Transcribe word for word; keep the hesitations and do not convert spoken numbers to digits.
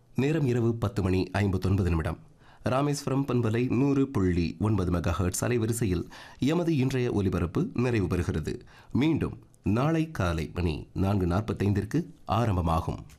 நேரம் இரவு பத்து மணி ஐம்பத்தொன்பது நிமிடம். ராமேஸ்வரம் பண்பலை நூறு புள்ளி ஒன்பது மெகா ஹெர்ட்ஸ் அலைவரிசையில் எமது இன்றைய ஒலிபரப்பு நிறைவு பெறுகிறது. மீண்டும் நாளை காலை மணி நான்கு நாற்பத்தைந்திற்கு ஆரம்பமாகும்.